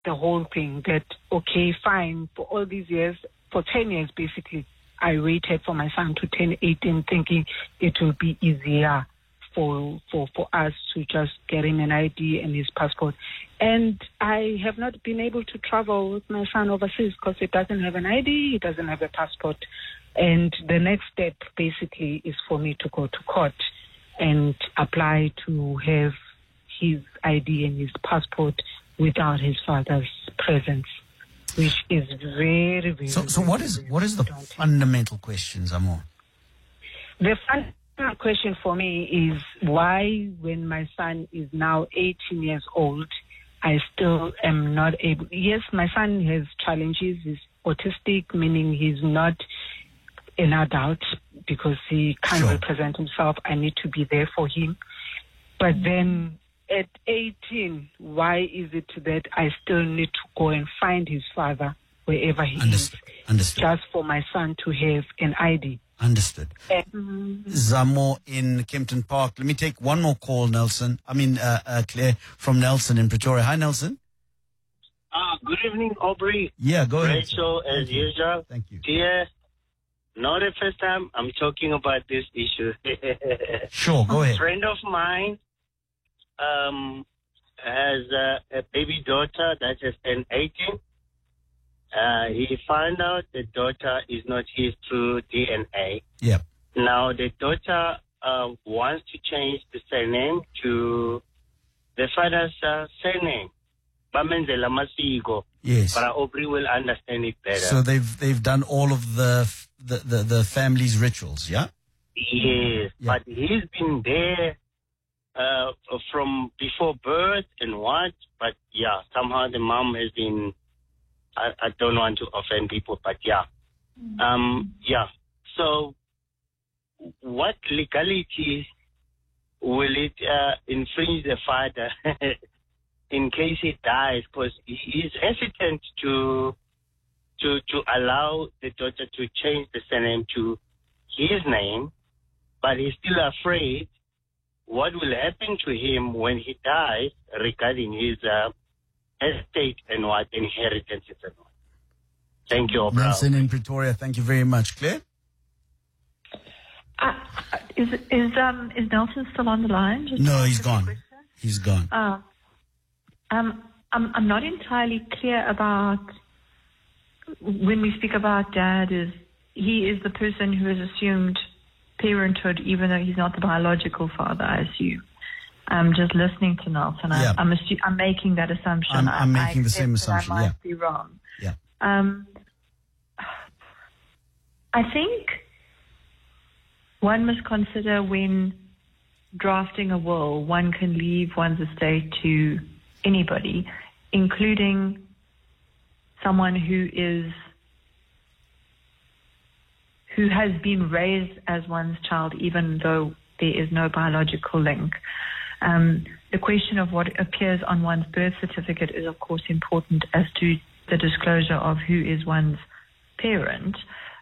the whole thing that, okay, fine, for all these years, for 10 years basically, I waited for my son to turn 18 thinking it will be easier for us to just get him an ID and his passport. And I have not been able to travel with my son overseas because he doesn't have an ID, he doesn't have a passport. And the next step basically is for me to go to court and apply to have his ID and his passport without his father's presence, which is very, very... So what is the fundamental question, Zamo? The fundamental question for me is why, when my son is now 18 years old, I still am not able... Yes, my son has challenges. He's autistic, meaning he's not an adult because he can't represent himself. I need to be there for him. But then at 18, why is it that I still need to go and find his father wherever he is? Understood. Just for my son to have an ID. Understood. Zamo in Kempton Park. Let me take one more call, Claire from Nelson in Pretoria. Hi, Nelson. Good evening, Aubrey. Yeah, go ahead. Rachel, as usual. Thank you. Dear, not the first time I'm talking about this issue. Sure, go ahead. A friend of mine has a baby daughter that has turned 18. He found out the daughter is not his through DNA. Yeah. Now the daughter wants to change the surname to the father's surname. Bamenzela Masiko. Yes. But Aubrey will understand it better. So they've done all of the family's rituals, yeah? Yes, Yeah. but he's been there from before birth and what. But yeah, somehow the mom has been. I don't want to offend people, but yeah. Yeah. So, what legality will it infringe the father in case he dies? Because he is hesitant to allow the daughter to change the surname to his name, but he's still afraid what will happen to him when he dies regarding his estate and what inheritances and what. Thank you, Oprah. Nelson in Pretoria, thank you very much. Claire? Is Nelson still on the line? No, he's gone. He's gone. I'm not entirely clear about when we speak about dad. He is the person who has assumed parenthood, even though he's not the biological father, I assume. Just listening to Nelson, Yeah. I'm making that assumption. I'm making the same assumption. I might be wrong. Yeah. I think one must consider when drafting a will, one can leave one's estate to anybody, including someone who has been raised as one's child, even though there is no biological link. The question of what appears on one's birth certificate is, of course, important as to the disclosure of who is one's parent.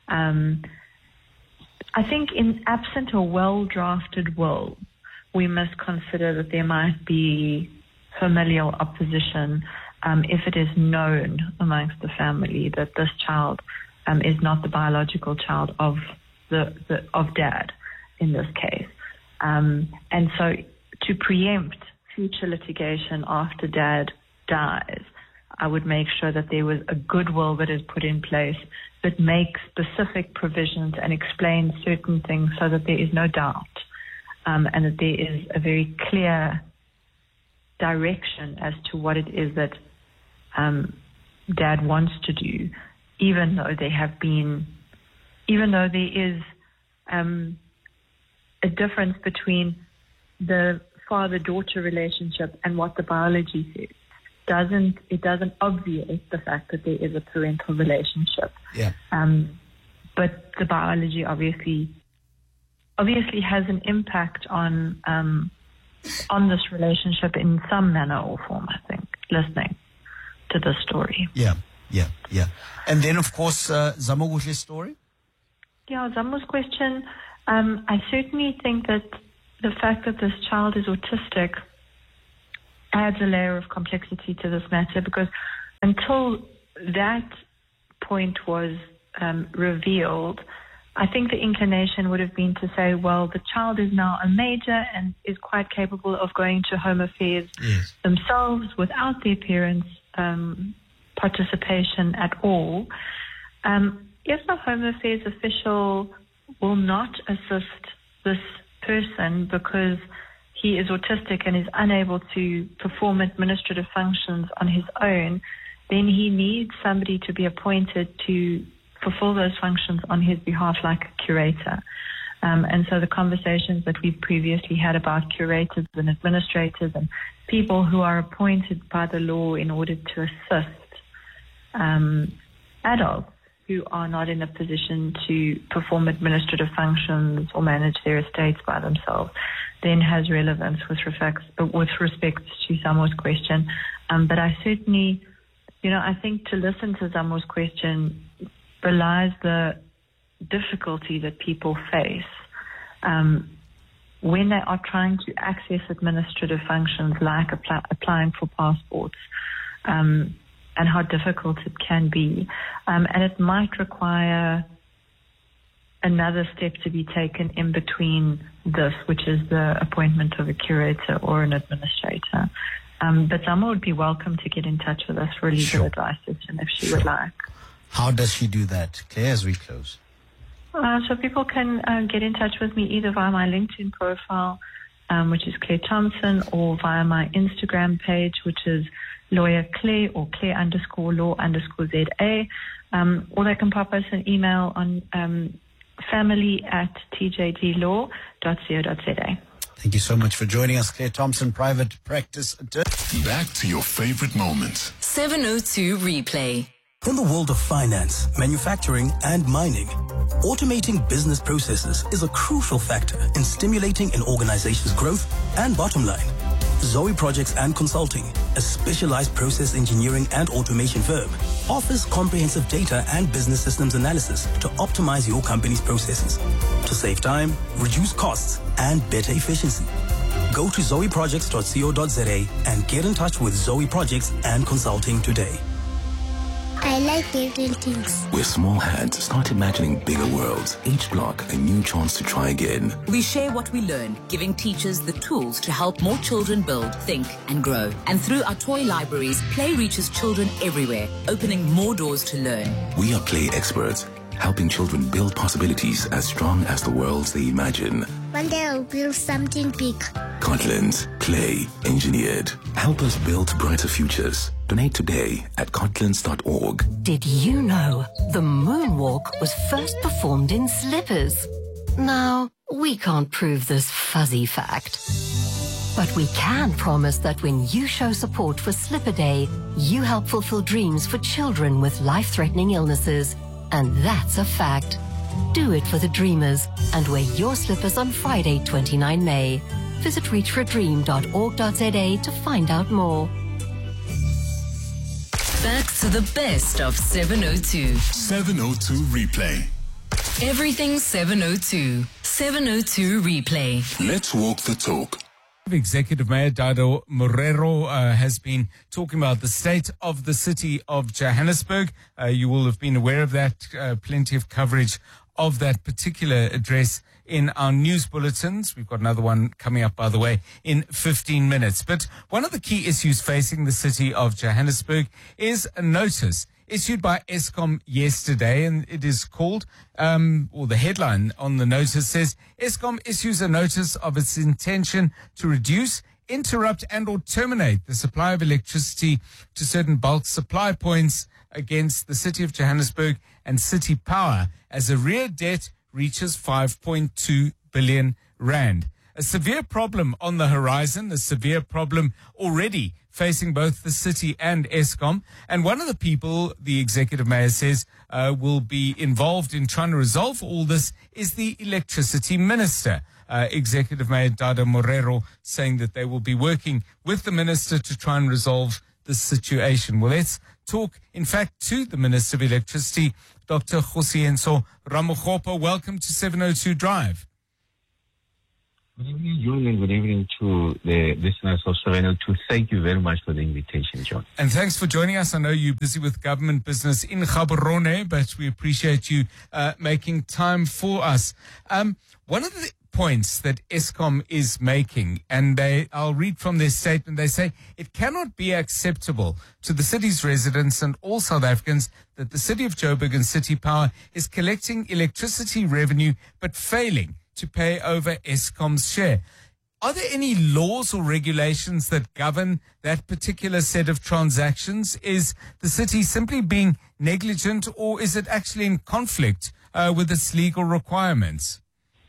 I think in absent a well-drafted will, we must consider that there might be familial opposition if it is known amongst the family that this child is not the biological child of dad in this case. And so to preempt future litigation after dad dies, I would make sure that there was a good will that is put in place that makes specific provisions and explains certain things so that there is no doubt and that there is a very clear direction as to what it is that dad wants to do, even though there is a difference between the father-daughter relationship and what the biology says. It doesn't obviate the fact that there is a parental relationship. Yeah. But the biology obviously has an impact on this relationship in some manner or form, I think, listening to the story. Yeah. And then, of course, Zamogushe's story? Yeah, Zamo's question, I certainly think that the fact that this child is autistic adds a layer of complexity to this matter, because until that point was revealed, I think the inclination would have been to say, well, the child is now a major and is quite capable of going to Home Affairs themselves without their parents' participation at all. If the Home Affairs official will not assist this person because he is autistic and is unable to perform administrative functions on his own, then he needs somebody to be appointed to fulfill those functions on his behalf, like a curator. And so the conversations that we've previously had about curators and administrators and people who are appointed by the law in order to assist adults who are not in a position to perform administrative functions or manage their estates by themselves, then has relevance with respect to Zamo's question. But I certainly, I think to listen to Zamo's question belies the difficulty that people face when they are trying to access administrative functions like applying for passports, and how difficult it can be. And it might require another step to be taken in between this, which is the appointment of a curator or an administrator. But Zamo would be welcome to get in touch with us for a legal advice session if she would like. How does she do that, Claire, as we close? So people can get in touch with me either via my LinkedIn profile, which is Claire Thompson, or via my Instagram page, which is Lawyer Claire, or Claire_law_ZA. Or they can pop us an email on family@tjdlaw.co.za. Thank you so much for joining us, Claire Thompson, private practice attorney. Back to your favorite moments. 702 Replay. In the world of finance, manufacturing, and mining, automating business processes is a crucial factor in stimulating an organization's growth and bottom line. Zoe Projects and Consulting, a specialized process engineering and automation firm, offers comprehensive data and business systems analysis to optimize your company's processes, to save time, reduce costs, and better efficiency. Go to zoeprojects.co.za and get in touch with Zoe Projects and Consulting today. I like building things. Where small hands start imagining bigger worlds. Each block a new chance to try again. We share what we learn, giving teachers the tools to help more children build, think, and grow. And through our toy libraries, play reaches children everywhere, opening more doors to learn. We are play experts, helping children build possibilities as strong as the worlds they imagine. One day I'll build something big. Cortland's Play Engineered. Help us build brighter futures. Donate today at cortlands.org. Did you know the moonwalk was first performed in slippers? Now, we can't prove this fuzzy fact. But we can promise that when you show support for Slipper Day, you help fulfill dreams for children with life-threatening illnesses. And that's a fact. Do it for the dreamers and wear your slippers on Friday, 29 May. Visit reachforadream.org.za to find out more. Back to the best of 702. 702 Replay. Everything 702. 702 Replay. Let's walk the talk. Executive Mayor Dado Morero has been talking about the state of the city of Johannesburg. You will have been aware of that, plenty of coverage of that particular address in our news bulletins. We've got another one coming up, by the way, in 15 minutes. But one of the key issues facing the city of Johannesburg is a notice issued by Eskom yesterday, and it is called, or the headline on the notice says, Eskom issues a notice of its intention to reduce, interrupt and or terminate the supply of electricity to certain bulk supply points against the city of Johannesburg and City Power as arrear debt reaches 5.2 billion rand. A severe problem on the horizon, a severe problem already facing both the city and Eskom. And one of the people, the executive mayor says, will be involved in trying to resolve all this is the electricity minister. Executive Mayor Dado Morero saying that they will be working with the minister to try and resolve the situation. Well, let's talk, in fact, to the Minister of Electricity, Dr. Kgosientsho Ramokgopa. Welcome to 702 Drive. Good evening, John, and good evening to the listeners of 702. Thank you very much for the invitation, John. And thanks for joining us. I know you're busy with government business in Gaborone, but we appreciate you making time for us. One of the points that Eskom is making, and I'll read from their statement, they say, it cannot be acceptable to the city's residents and all South Africans that the city of Joburg and City Power is collecting electricity revenue but failing to pay over Eskom's share. Are there any laws or regulations that govern that particular set of transactions? Is the city simply being negligent, or is it actually in conflict with its legal requirements?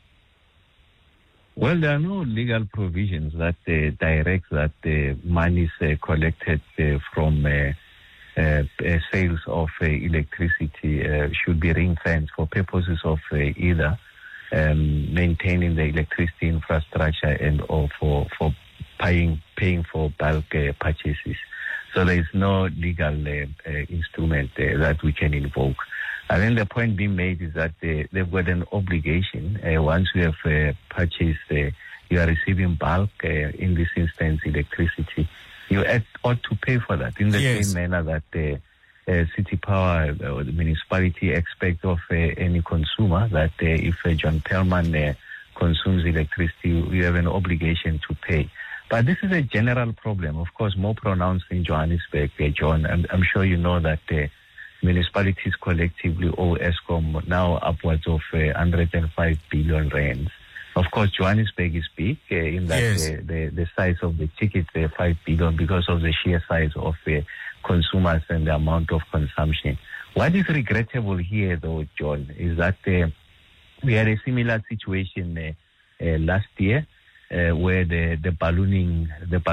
Well, there are no legal provisions that direct that the monies collected from sales of electricity should be ring-fenced for purposes of either maintaining the electricity infrastructure and or for paying for bulk purchases. So there is no legal instrument that we can invoke. And then the point being made is that they've got an obligation. Once you have purchased, you are receiving bulk, in this instance, electricity, you ought to pay for that in the same manner that City Power or the municipality expect of any consumer that if John Perlman consumes electricity, you have an obligation to pay. But this is a general problem, of course, more pronounced in Johannesburg, John. I'm sure you know that municipalities collectively owe Eskom now upwards of 105 billion rands. Of course, Johannesburg is big in that the size of the ticket, 5 billion, because of the sheer size of consumers and the amount of consumption. What is regrettable here, though, John, is that we had a similar situation last year where the ballooning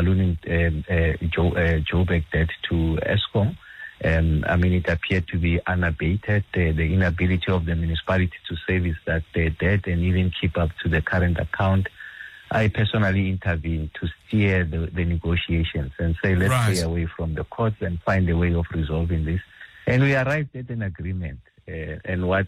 Joburg debt to Eskom. It appeared to be unabated. The inability of the municipality to service that debt and even keep up to the current account. I personally intervened to steer the negotiations and say, let's stay away from the courts and find a way of resolving this. And we arrived at an agreement. And what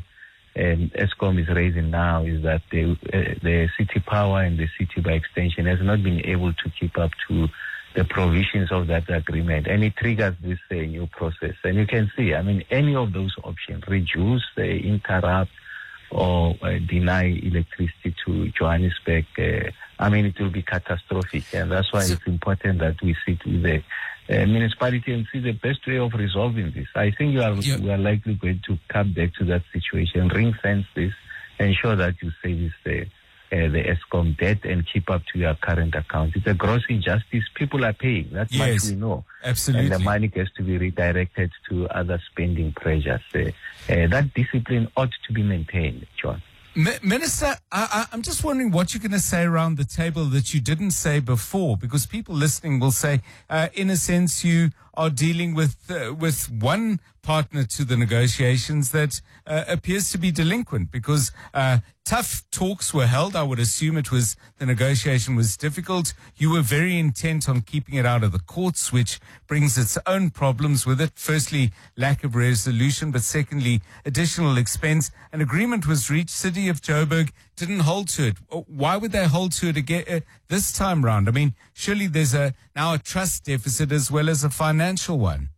Eskom is raising now is that the City Power and the city by extension has not been able to keep up to the provisions of that agreement, and it triggers this new process. And you can see, any of those options, reduce, interrupt, or deny electricity to Johannesburg, it will be catastrophic. And that's why it's important that we sit with the municipality and see the best way of resolving this. I think we are likely going to come back to that situation, ring-fence this, ensure that you service the Eskom debt and keep up to your current account. It's a gross injustice. People are paying. That's much we know. Absolutely. And the money has to be redirected to other spending pressures. That discipline ought to be maintained, John. Minister, I'm just wondering what you're going to say around the table that you didn't say before, because people listening will say, in a sense, you are dealing with one partner to the negotiations that appears to be delinquent, because tough talks were held. I would assume the negotiation was difficult. You were very intent on keeping it out of the courts, which brings its own problems with it. Firstly, lack of resolution, but secondly, additional expense. An agreement was reached. City of Joburg didn't hold to it. Why would they hold to it again this time round? Surely there's now a trust deficit as well as a financial one.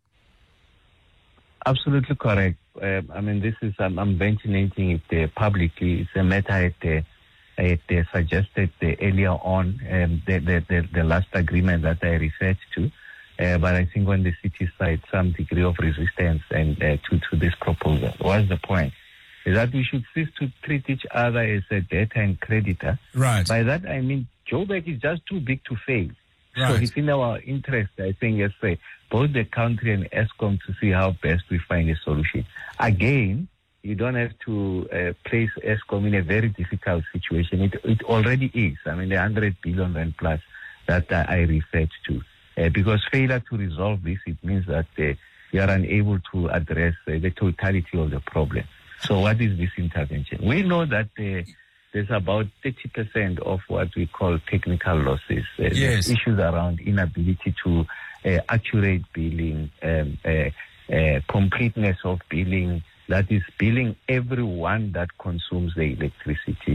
Absolutely correct. This is, I'm ventilating it publicly. It's a matter I had suggested earlier on, the last agreement that I referred to. But I think on the city side, some degree of resistance and to this proposal. What's the point? Is that we should cease to treat each other as a debtor and creditor. Right. By that, I mean, Joburg is just too big to fail. Right. So it's in our interest, I think, as both the country and Eskom to see how best we find a solution. Again, you don't have to place Eskom in a very difficult situation. It already is. The 100 billion rand plus that I referred to. Because failure to resolve this, it means that you are unable to address the totality of the problem. So what is this intervention? We know that there's about 30% of what we call technical losses. There's issues around inability to accurate billing, completeness of billing, that is billing everyone that consumes the electricity.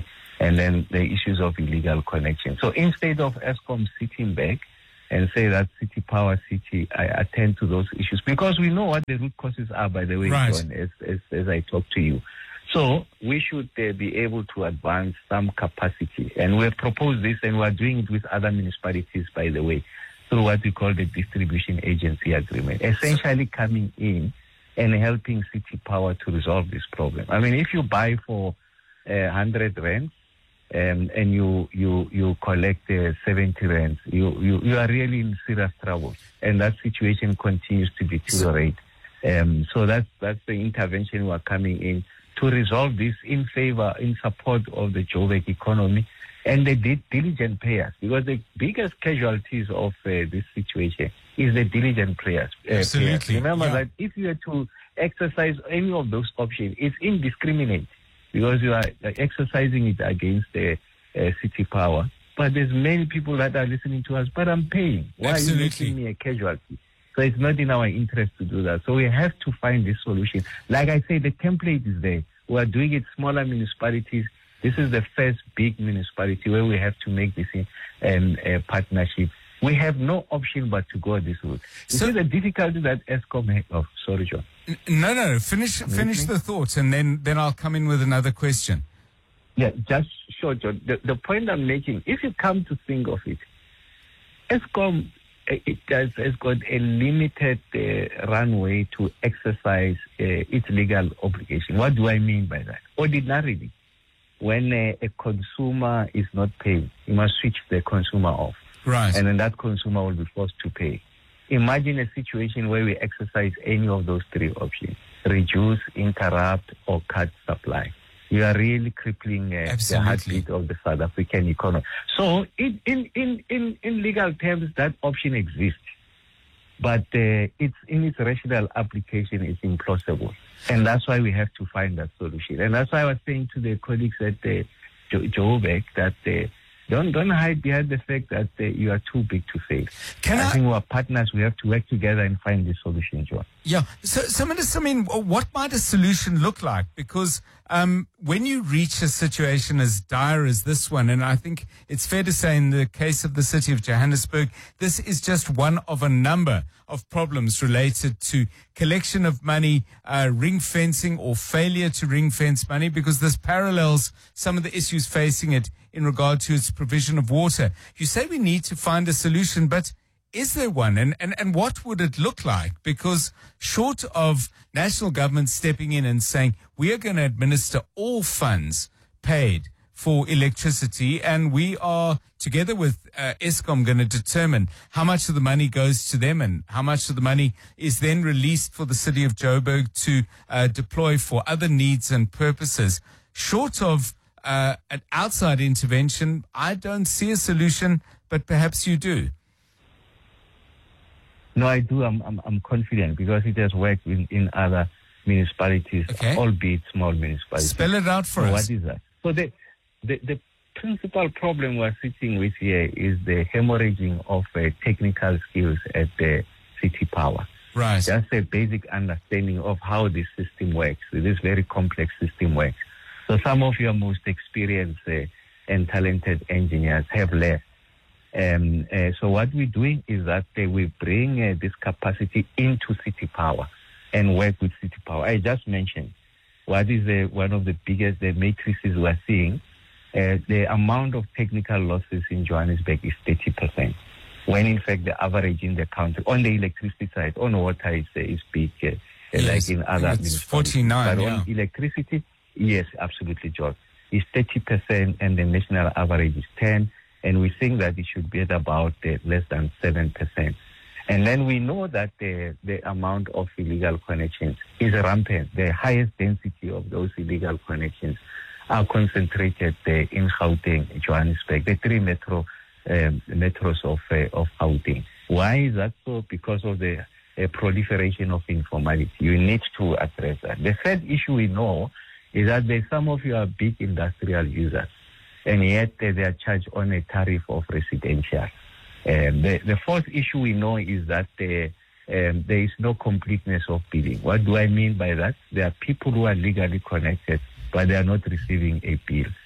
and then the issues of illegal connection. So instead of Eskom sitting back and say that City Power City, I attend to those issues, because we know what the root causes are, by the way, right. John, as I talk to you. So we should be able to advance some capacity. And we have proposed this, and we are doing it with other municipalities, by the way, through what we call the distribution agency agreement, essentially coming in and helping City Power to resolve this problem. I mean, if you buy for 100 rands and you collect 70 rands, you are really in serious trouble, and that situation continues to deteriorate. So that's the intervention we are coming in to resolve this in support of the Joburg economy and the diligent payers, because the biggest casualties of this situation is the diligent players. Absolutely. Remember that if you are to exercise any of those options, it's indiscriminate, because you are exercising it against the City Power. But there's many people that are listening to us, but I'm paying. Why Absolutely. are you making me a casualty? So it's not in our interest to do that. So we have to find this solution. Like I say, the template is there. We are doing it smaller municipalities. This is the first big municipality where we have to make this partnership. We have no option but to go this route. So, the difficulty that Eskom has. Oh, sorry, John. No. Finish the thought, and then I'll come in with another question. Yeah, just short, John. The point I'm making, if you come to think of it, Eskom has got a limited runway to exercise its legal obligation. What do I mean by that? Ordinarily, when a consumer is not paying, you must switch the consumer off. Right. And then that consumer will be forced to pay. Imagine a situation where we exercise any of those three options: reduce, interrupt, or cut supply. You are really crippling the heartbeat of the South African economy. So in legal terms, that option exists. But it's in its rational application, it's implausible. And that's why we have to find that solution. And that's why I was saying to the colleagues at Joburg that don't hide behind the fact that you are too big to fail. I think we are partners. We have to work together and find the solution, John. Yeah. So, Minister, I mean, what might a solution look like? Because when you reach a situation as dire as this one, and I think it's fair to say in the case of the city of Johannesburg, this is just one of a number of problems related to collection of money, ring fencing or failure to ring fence money, because this parallels some of the issues facing it in regard to its provision of water. You say we need to find a solution, but is there one? And what would it look like? Because short of national government stepping in and saying, we are going to administer all funds paid for electricity, and we are, together with Eskom, going to determine how much of the money goes to them and how much of the money is then released for the city of Joburg to deploy for other needs and purposes. Short of an outside intervention, I don't see a solution, but perhaps you do. No, I do. I'm confident, because it has worked in other municipalities, albeit small municipalities. Spell it out for us. What is that? So the principal problem we're sitting with here is the hemorrhaging of technical skills at the City Power. Right. Just a basic understanding of how this system works. This very complex system works. So some of your most experienced and talented engineers have left. So what we're doing is that we bring this capacity into City Power and work with City Power. I just mentioned what is one of the biggest matrices we're seeing. The amount of technical losses in Johannesburg is 30%, when in fact the average in the country, on the electricity side, on water is big, like in other municipalities. 49, but on electricity, yes, absolutely, George. It's 30%, and the national average is 10%. And we think that it should be at about less than 7%. And then we know that the amount of illegal connections is rampant. The highest density of those illegal connections are concentrated in Gauteng, Johannesburg, the three metros of Gauteng. Why is that so? Because of the proliferation of informality. You need to address that. The third issue we know is that some of you are big industrial users, and yet they are charged on a tariff of residential. The fourth issue we know is that there is no completeness of billing. What do I mean by that? There are people who are legally connected, but they are not receiving a bill.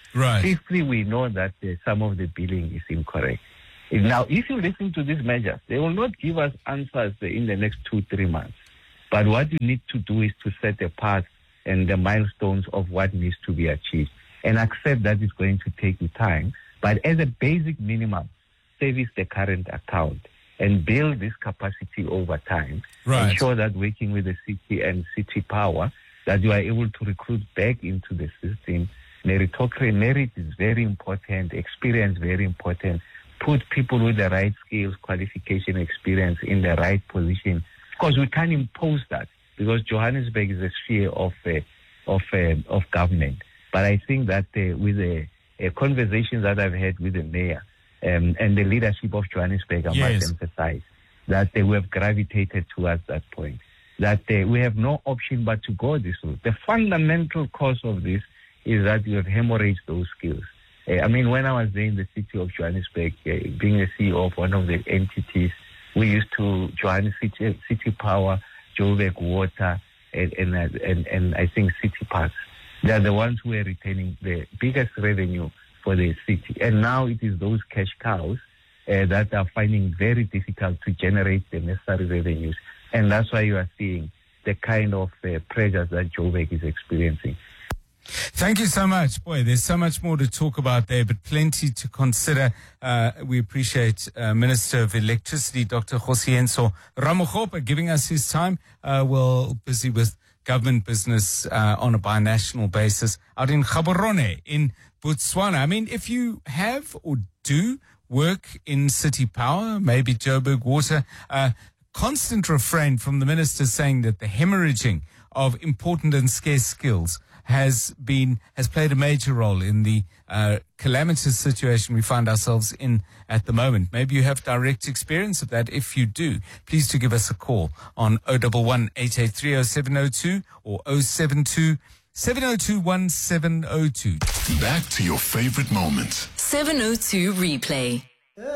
Right. Fifthly, we know that some of the billing is incorrect. Now, if you listen to these measures, they will not give us answers in the next 2-3 months. But what you need to do is to set a path and the milestones of what needs to be achieved, and accept that it's going to take you time. But as a basic minimum, service the current account and build this capacity over time. Right. Ensure that working with the city and city power, that you are able to recruit back into the system. Meritocracy, merit is very important, experience very important. Put people with the right skills, qualification, experience in the right position. Of course, we can't impose that because Johannesburg is a sphere of government. But I think that with the conversations that I've had with the mayor and the leadership of Johannesburg, I must emphasize that we have gravitated towards that point, that we have no option but to go this route. The fundamental cause of this is that you have hemorrhaged those skills. When I was there in the city of Johannesburg, being the CEO of one of the entities, we used to Johannesburg City Power, Joburg Water, and I think City Parks. They are the ones who are retaining the biggest revenue for the city. And now it is those cash cows that are finding very difficult to generate the necessary revenues. And that's why you are seeing the kind of pressures that Joburg is experiencing. Thank you so much. Boy, there's so much more to talk about there, but plenty to consider. We appreciate Minister of Electricity, Dr. Kgosientsho Ramokgopa, giving us his time. We're busy with government business on a binational basis out in Gaborone in Botswana. If you have or do work in city power, maybe Joburg Water, constant refrain from the minister saying that the hemorrhaging of important and scarce skills has played a major role in the calamitous situation we find ourselves in at the moment. Maybe you have direct experience of that. If you do, please do give us a call on 011-883-0702 or 072-702-1702. Back to your favorite moments. 702 Replay.